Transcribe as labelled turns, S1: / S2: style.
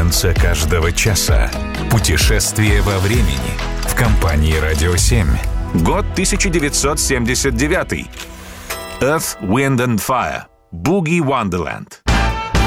S1: танца каждого часа. Путешествие во времени в компании «Радио 7». Год 1979. Earth, Wind and Fire. Boogie Wonderland.